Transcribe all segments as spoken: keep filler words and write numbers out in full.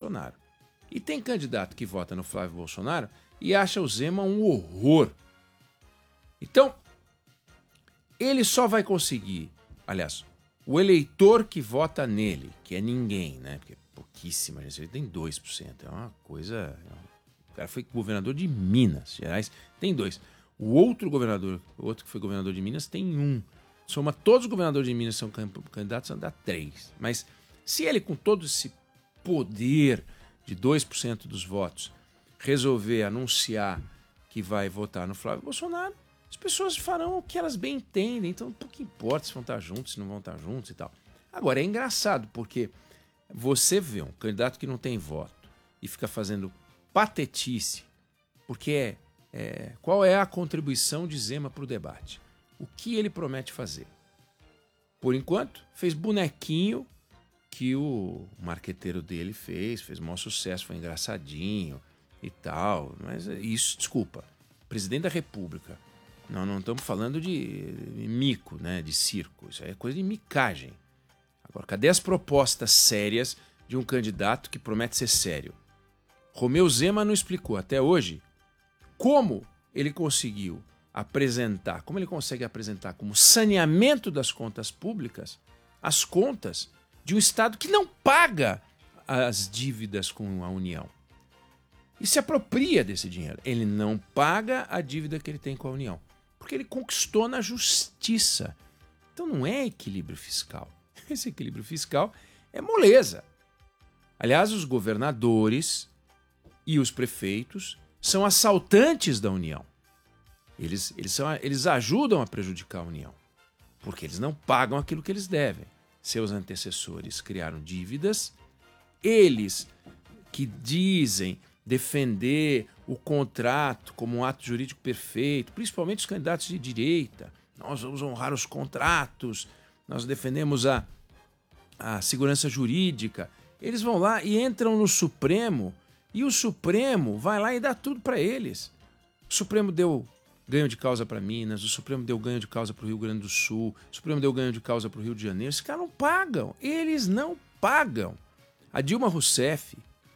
Bolsonaro. E tem candidato que vota no Flávio Bolsonaro e acha o Zema um horror. Então, ele só vai conseguir, aliás, o eleitor que vota nele, que é ninguém, né? Porque é pouquíssima gente, ele tem dois por cento, é uma coisa... O cara foi governador de Minas Gerais, tem dois. O outro governador, o outro que foi governador de Minas, tem um. Soma todos os governadores de Minas que são candidatos, dá três. Mas se ele, com todo esse poder de dois por cento dos votos, resolver anunciar que vai votar no Flávio Bolsonaro, as pessoas farão o que elas bem entendem. Então, pouco importa se vão estar juntos, se não vão estar juntos e tal. Agora, é engraçado, porque você vê um candidato que não tem voto e fica fazendo patetice, porque é, é, qual é a contribuição de Zema para o debate? O que ele promete fazer? Por enquanto, fez bonequinho que o marqueteiro dele fez, fez o maior sucesso, foi engraçadinho e tal, mas isso, desculpa, presidente da República, nós não estamos falando de mico, né, de circo, isso é coisa de micagem. Agora, cadê as propostas sérias de um candidato que promete ser sério? Romeu Zema não explicou até hoje como ele conseguiu apresentar, como ele consegue apresentar como saneamento das contas públicas as contas de um Estado que não paga as dívidas com a União e se apropria desse dinheiro. Ele não paga a dívida que ele tem com a União, porque ele conquistou na justiça. Então não é equilíbrio fiscal. Esse equilíbrio fiscal é moleza. Aliás, os governadores e os prefeitos são assaltantes da União. Eles, eles, são, eles ajudam a prejudicar a União, porque eles não pagam aquilo que eles devem. Seus antecessores criaram dívidas, eles que dizem defender o contrato como um ato jurídico perfeito, principalmente os candidatos de direita, nós vamos honrar os contratos, nós defendemos a, a segurança jurídica, eles vão lá e entram no Supremo, e o Supremo vai lá e dá tudo para eles. O Supremo deu ganho de causa para Minas, o Supremo deu ganho de causa para o Rio Grande do Sul, o Supremo deu ganho de causa para o Rio de Janeiro. Esses caras não pagam, eles não pagam. A Dilma Rousseff,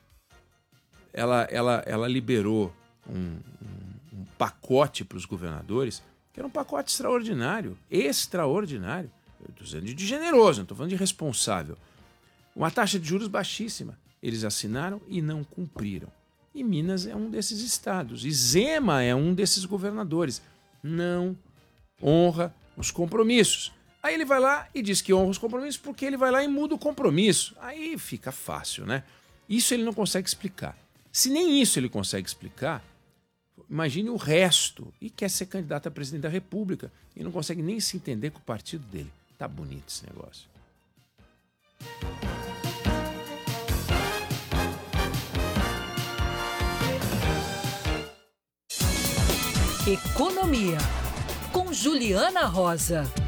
ela, ela, ela liberou um, um, um pacote para os governadores, que era um pacote extraordinário, extraordinário. Eu estou dizendo de generoso, não estou falando de responsável. Uma taxa de juros baixíssima. Eles assinaram e não cumpriram. E Minas é um desses estados. E Zema é um desses governadores. Não honra os compromissos. Aí ele vai lá e diz que honra os compromissos porque ele vai lá e muda o compromisso. Aí fica fácil, né? Isso ele não consegue explicar. Se nem isso ele consegue explicar, imagine o resto. E quer ser candidato a presidente da República e não consegue nem se entender com o partido dele. Tá bonito esse negócio. Economia, com Juliana Rosa.